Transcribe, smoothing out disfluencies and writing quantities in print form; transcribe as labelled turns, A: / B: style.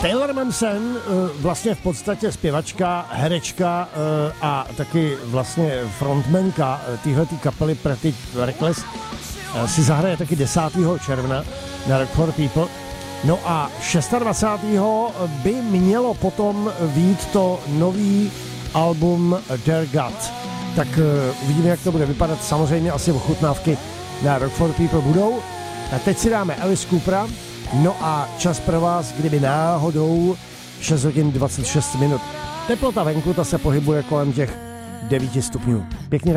A: Taylor Momsen, vlastně v podstatě zpěvačka, herečka a taky vlastně frontmanka téhletý kapely Pretty Reckless, si zahraje taky 10. června na Rock for People. No a 26. by mělo potom vyjít to nový album Dear God. Tak uvidíme, jak to bude vypadat. Samozřejmě asi ochutnávky na Rock for People budou. A teď si dáme Alice Coopera. No a čas pro vás, kdyby náhodou 6 hodin 26 minut. Teplota venku, ta se pohybuje kolem těch 9 stupňů. Pěkně